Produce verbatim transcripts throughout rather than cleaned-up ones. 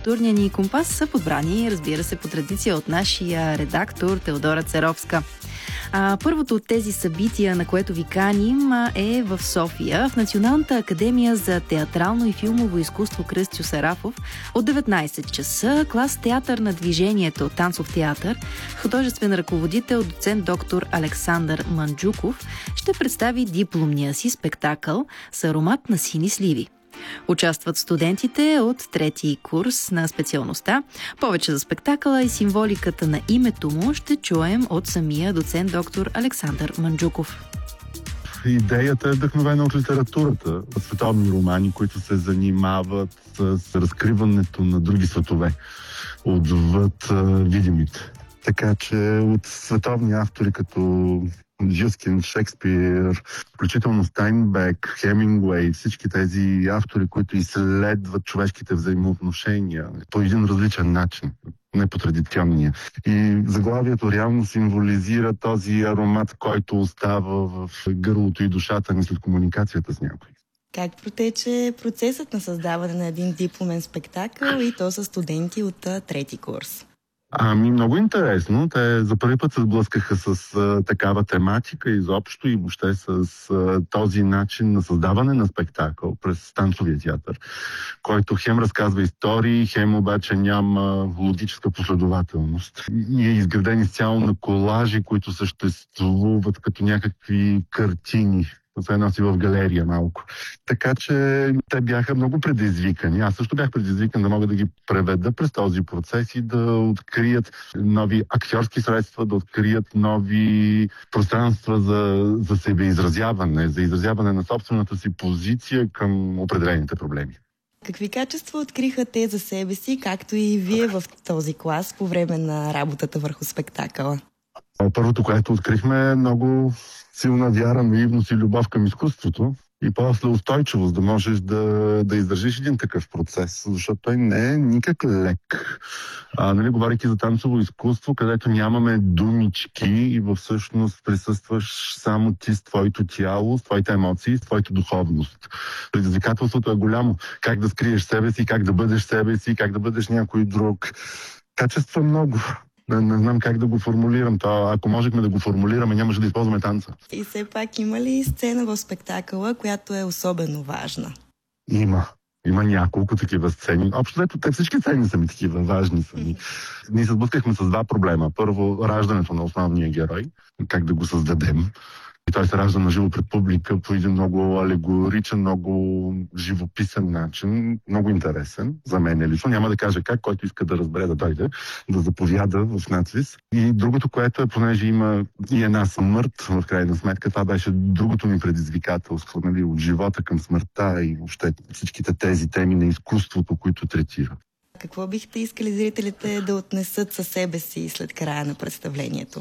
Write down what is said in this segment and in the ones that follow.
културния ни компас са подбрани, разбира се, по традиция от нашия редактор Теодора Церовска. А, първото от тези събития, на което ви каним, е в София, в Националната академия за театрално и филмово изкуство Кръстю Сарафов. От деветнайсет часа клас театър на движението танцов театър, художествен ръководител, доцент доктор Александър Манджуков ще представи дипломния си спектакъл с аромат на сини сливи. Участват студентите от трети курс на специалността. Повече за спектакъла и символиката на името му ще чуем от самия доцент доктор Александър Манджуков. Идеята е вдъхновена от литературата, от световни романи, които се занимават с разкриването на други светове, отвъд видимите. Така че от световни автори като Жюскин, Шекспир, включително Стайнбек, Хемингуей, всички тези автори, които изследват човешките взаимоотношения по един различен начин, не по традиционния. И заглавието реално символизира този аромат, който остава в гърлото и душата ни след комуникацията с някой. Как протече процесът на създаване на един дипломен спектакъл и то са студенти от трети курс? Ами, много интересно. Те за първи път се сблъскаха с а, такава тематика изобщо и въобще с а, този начин на създаване на спектакъл през танцовия театър, който хем разказва истории, хем обаче няма логическа последователност. И е изграден изцяло на колажи, които съществуват като някакви картини. Се носи в галерия малко. Така че те бяха много предизвикани. Аз също бях предизвикан да мога да ги преведа през този процес и да открият нови актьорски средства, да открият нови пространства за, за себеизразяване, за изразяване на собствената си позиция към определените проблеми. Какви качества откриха те за себе си, както и вие в този клас по време на работата върху спектакъла? Първото, което открихме, е много силна вяра, наивност и любов към изкуството и после устойчивост, да можеш да, да издържиш един такъв процес, защото той не е никак лек. А, нали, говорейки за танцово изкуство, където нямаме думички и всъщност присъстваш само ти с твоето тяло, с твоите емоции, с твоята духовност. Предизвикателството е голямо. Как да скриеш себе си, как да бъдеш себе си, как да бъдеш някой друг. Качества много. Не, не знам как да го формулирам. То, ако можехме да го формулираме, нямаше да използваме танца. И все пак има ли сцена в спектакъла, която е особено важна? Има. Има няколко такива сцени. Общо ето, те всички сцени са ми такива, важни са ми. Ние се сблъскахме с два проблема. Първо, раждането на основния герой. Как да го създадем. И той се ражда на живо пред публика по един много алегоричен, много живописен начин, много интересен за мен лично. Няма да кажа как, който иска да разбере да дойде, да заповяда в надвис. И другото, което е, понеже има и една смърт, в крайна сметка, това беше другото ми предизвикателство, нали, от живота към смъртта и въобще всичките тези теми на изкуството, които третира. Какво бихте искали зрителите да отнесат със себе си след края на представлението?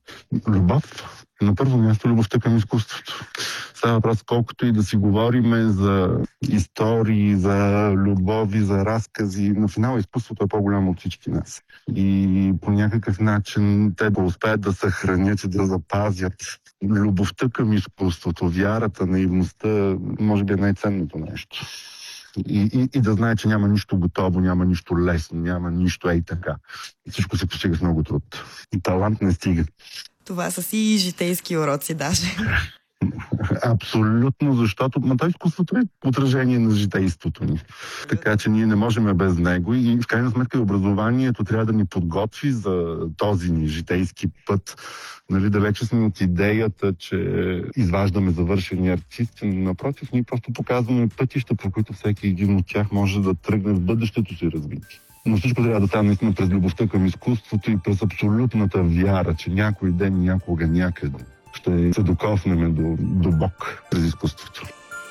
Любов. На първо място любовта към изкуството. Става въпрос колкото и да си говориме за истории, за любови, за разкази. На финала изкуството е по-голямо от всички нас. И по някакъв начин те да успеят да съхранят и да запазят любовта към изкуството, вярата, наивността, може би е най-ценното нещо. И, и, и да знае, че няма нищо готово, няма нищо лесно, няма нищо ей така. Всичко се постига с много труд. И талант не стига. Това са си и житейски уроци даже. Абсолютно, защото ма, това изкуството е отражение на житейството ни. Така че ние не можем без него и в крайна сметка образованието трябва да ни подготви за този ни житейски път. Нали, далече сме от идеята, че изваждаме завършени артисти. Напротив, ние просто показваме пътища, по които всеки един от тях може да тръгне в бъдещето си развитие. Но всичко трябва да стане наистина през любовта към изкуството и през абсолютната вяра, че някой ден, някога, някъде ще се докоснем до, до Бог през изкуството.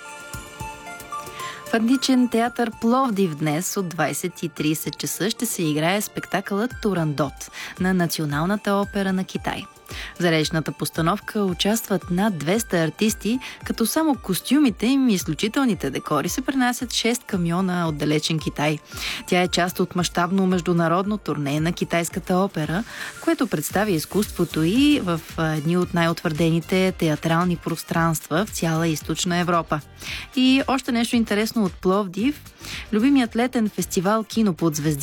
В Античен театър Пловдив днес от двайсет и трийсет часа ще се играе спектакълът Турандот на Националната опера на Китай. В заречната постановка участват над двеста артисти, като само костюмите им и изключителните декори се пренасят шест камиона от далечен Китай. Тя е част от мащабно международно турне на китайската опера, което представя изкуството и в едни от най-утвърдените театрални пространства в цяла Източна Европа. И още нещо интересно от Пловдив. Любимият летен фестивал Кино под звезди